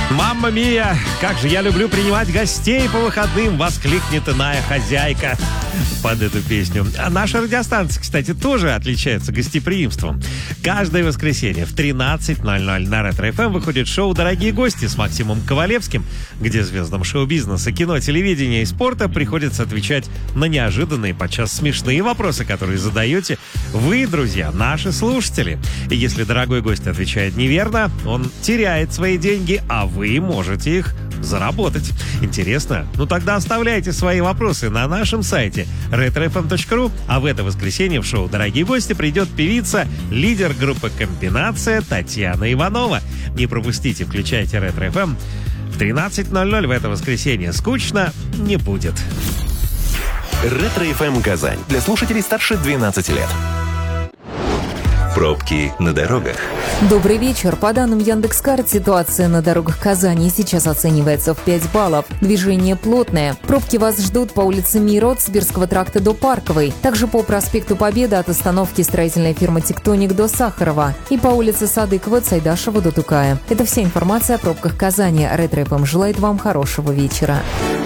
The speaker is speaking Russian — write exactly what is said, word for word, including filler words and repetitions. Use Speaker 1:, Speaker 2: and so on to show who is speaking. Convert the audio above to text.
Speaker 1: «Мамма мия, как же я люблю принимать гостей по выходным!» — воскликнет иная хозяйка под эту песню. А наша радиостанция, кстати, тоже отличается гостеприимством. Каждое воскресенье в тринадцать ноль ноль на Ретро-эф эм выходит шоу «Дорогие гости» с Максимом Ковалевским, где звездам шоу-бизнеса, кино, телевидения и спорта приходится отвечать на неожиданные, подчас смешные вопросы, которые задаете вы, друзья, наши слушатели. И если дорогой гость отвечает неверно, он теряет свои деньги, а вы можете их заработать. Интересно? Ну тогда оставляйте свои вопросы на нашем сайте ретро эф эм точка ру, а в это воскресенье в шоу «Дорогие гости» придет певица, лидер группы «Комбинация» Татьяна Иванова. Не пропустите, включайте Ретро-эф эм в тринадцать ноль ноль в это воскресенье. Скучно не будет.
Speaker 2: Ретро-эф эм Казань. Для слушателей старше двенадцати лет. Пробки на дорогах.
Speaker 3: Добрый вечер. По данным Яндекс.Карт, ситуация на дорогах Казани сейчас оценивается в пять баллов. Движение плотное. Пробки вас ждут по улице Мира от Сибирского тракта до Парковой. Также по проспекту Победы от остановки строительной фирмы «Тектоник» до Сахарова. И по улице Садыкова от Сайдашева до Тукая. Это вся информация о пробках Казани. Ретро-эф эм желает вам хорошего вечера.